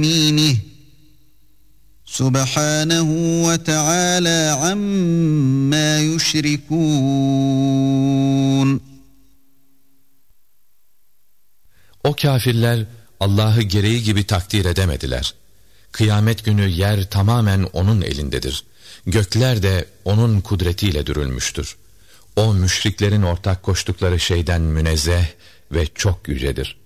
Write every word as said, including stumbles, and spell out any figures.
يمينه سبحانه وتعالى عما يشركون. O kâfirler Allah'ı gereği gibi takdir edemediler. Kıyamet günü yer tamamen O'nun elindedir. Gökler de O'nun kudretiyle dürülmüştür. O müşriklerin ortak koştukları şeyden münezzeh ve çok yücedir.